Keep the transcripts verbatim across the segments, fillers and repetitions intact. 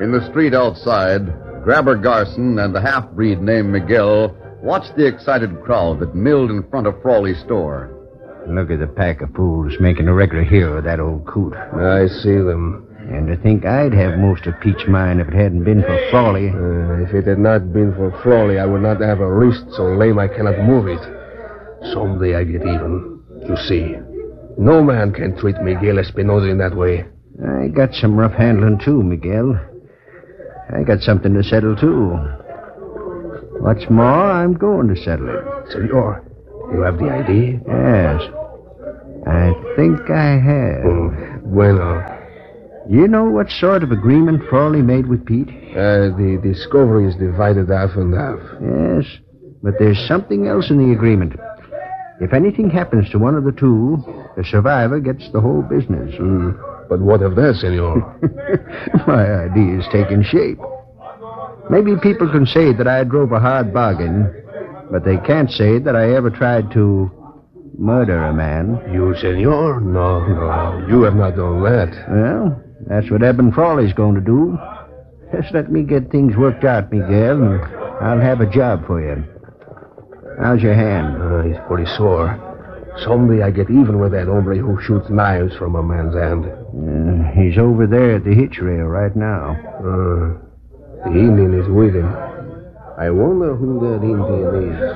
In the street outside, Grabber Garson and the half-breed named Miguel watched the excited crowd that milled in front of Frawley's store. Look at the pack of fools making a regular hero of that old coot. I see them. And to think I'd have most of Pete's mine if it hadn't been for Frawley. Uh, if it had not been for Frawley, I would not have a wrist so lame I cannot move it. Someday I get even. You see, no man can treat Miguel Espinosa in that way. I got some rough handling, too, Miguel. I got something to settle, too. What's more, I'm going to settle it. Senor, you have the idea? Yes. I think I have. Oh, bueno. You know what sort of agreement Frawley made with Pete? Uh, the discovery is divided half and half. Yes, but there's something else in the agreement. If anything happens to one of the two, the survivor gets the whole business. Mm. But what of that, senor? My idea is taking shape. Maybe people can say that I drove a hard bargain, but they can't say that I ever tried to murder a man. You, senor? No, no. You have not done that. Well, that's what Eben Frawley's going to do. Just let me get things worked out, Miguel, and I'll have a job for you. How's your hand? Uh, he's pretty sore. Someday I get even with that hombre who shoots knives from a man's hand. Uh, he's over there at the hitch rail right now. Uh, the Indian is with him. I wonder who that Indian is.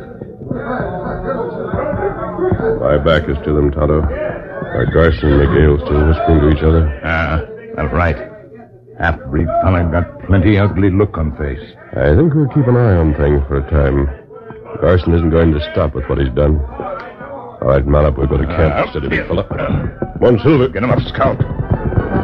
My back is to them, Tonto. Are Garson and Miguel still whispering to each other? Ah, that's right. Half-breed fella got plenty ugly look on face. I think we'll keep an eye on things for a time. Garson isn't going to stop with what he's done. All right, mount up. We'll go to camp. Uh, Steady, big fella. One Silver. Get him up, Scout.